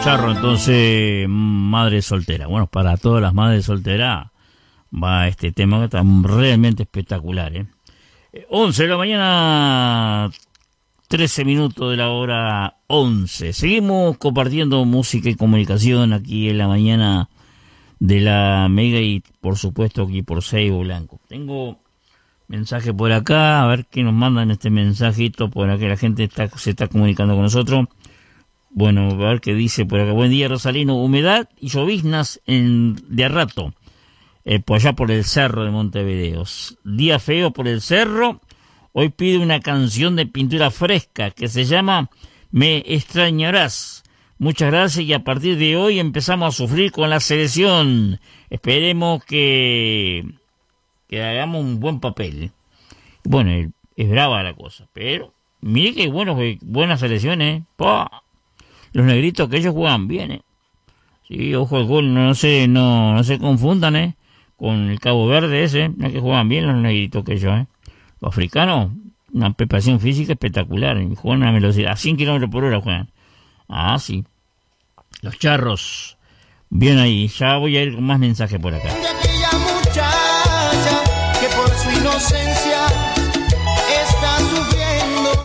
Charro, entonces, madre soltera. Bueno, para todas las madres solteras va este tema que está realmente espectacular, ¿eh? 11 de la mañana, 13 minutos de la hora 11. Seguimos compartiendo música y comunicación aquí en la mañana de la Mega y por supuesto aquí por Seibo Blanco. Tengo mensaje por acá, a ver qué nos mandan este mensajito por acá, la gente se está comunicando con nosotros. Bueno, a ver qué dice por acá. Buen día, Rosalino. Humedad y lloviznas de a rato, por allá por el cerro de Montevideo. Día feo por el cerro. Hoy pide una canción de Pintura Fresca que se llama Me extrañarás. Muchas gracias y a partir de hoy empezamos a sufrir con la selección. Esperemos que hagamos un buen papel. Bueno, es brava la cosa, pero mire que buenas selecciones. ¡Pah! Los negritos que ellos juegan bien, ¿eh? Sí, ojo al gol, no se confundan, con el Cabo Verde ese, no, que juegan bien los negritos que ellos, Los africanos, una preparación física espectacular, juegan a una velocidad, a 100 kilómetros por hora juegan. Ah, sí. Los charros, bien ahí, ya voy a ir con más mensajes por acá. De aquella muchacha que por su inocencia está sufriendo.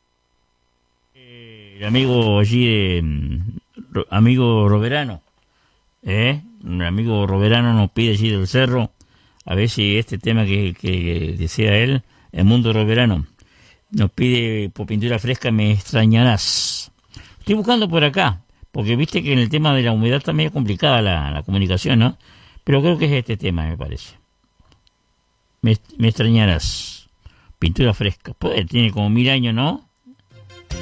El amigo allí, amigo Roverano, un amigo Roverano nos pide allí del cerro, a ver si este tema que decía él, el mundo Roverano, nos pide por Pintura Fresca, Me extrañarás. Estoy buscando por acá, porque viste que en el tema de la humedad está medio complicada la comunicación, ¿no? Pero creo que es este tema, me parece. Me extrañarás. Pintura Fresca. Pues tiene como 1000 años, ¿no?